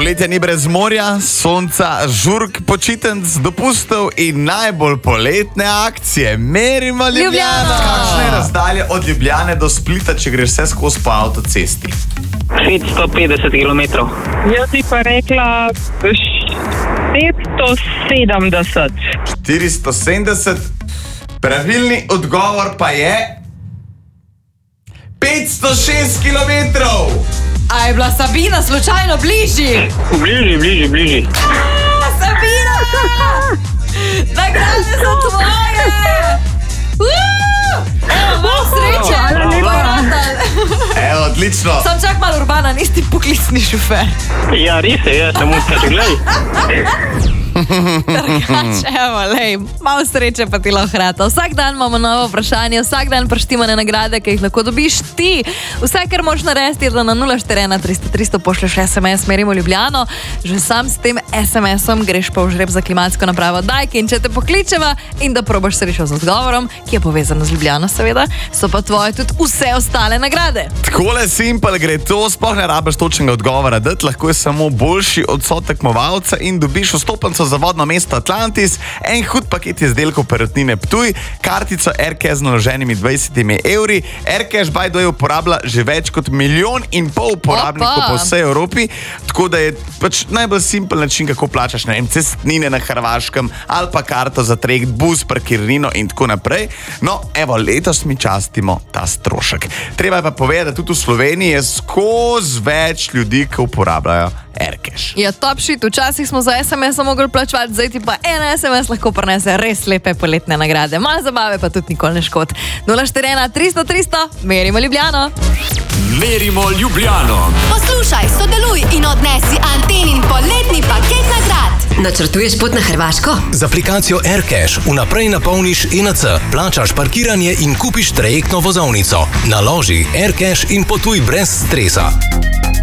Poletje ni brez morja, sonca, žurk, počitenc, dopustov in najbolj poletne akcije. Merimo Ljubljano! Kakšna je razdalja od Ljubljane do Splita, če greš vse skozi po avtocesti? 550 km. Jaz bi pa rekla 470. 470. Pravilni odgovor pa je 506 km. A je bila Sabina slučajno bližji? Bližji. Sabina! Nagrade so tvoje! Evo, malo sreče! Evo, odlično. Sam čak malo Urbana, nisi poklicni šofer. Ja, res je, jaz sem uskači, gledaj. Evo, lej, malo sreče pa ti lahko hrata. Vsak dan imamo novo vprašanje, vsak dan preštimane nagrade, ki jih lahko dobiš ti. Vse, kar moš narediti, je, da na 041 300 300 pošlješ SMS Merimo Ljubljano. Že sam s tem SMS-om greš pa v žreb za klimatsko napravo Dajke in če te pokličeva in da probaš srečo z odgovorom, ki je povezan z Ljubljano seveda, so pa tvoje tudi vse ostale nagrade. Takole simpel gre to, sploh ne rabiš točnega odgovora dati, lahko je samo boljši od sotekmovalca in dobiš vstopnico za vodno mesto Atlantis, en hud paket izdelkov Perutnine Ptuj, kartico Aircash z naloženimi 20 evri. Aircash by the way uporablja že več kot 1,5 milijona uporabnikov po vsej Evropi, tako da je pač najbolj simpel način, kako plačaš, ne vem, cestnine na Hrvaškem ali pa karto za trajekt, bus, parkirnino in tako naprej. No, evo, letos mi častimo ta strošek. Treba je pa povedati, da tudi v Sloveniji je skozi več ljudi, ki uporabljajo Aircash. Ja, top shit, včasih smo za SMS-a mogli plačevati, zdaj ti pa en SMS lahko prinese res lepe poletne nagrade. Malo zabave pa tudi nikoli ne škod. 041 300 300, Merimo Ljubljano. Merimo Ljubljano. Poslušaj, sodeluj in odnesi Antenin poletni paket nagrad. Načrtuješ pot na Hrvaško? Z aplikacijo Aircash vnaprej napolniš ENC, plačaš parkiranje in kupiš trajektno vozovnico. Naloži Aircash in potuj brez stresa.